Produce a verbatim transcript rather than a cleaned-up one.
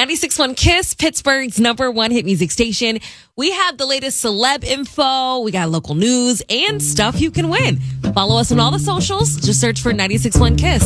ninety-six point one Kiss, Pittsburgh's number one hit music station. We have the latest celeb info. We got local news and stuff you can win. Follow us on all the socials. Just search for ninety-six point one Kiss.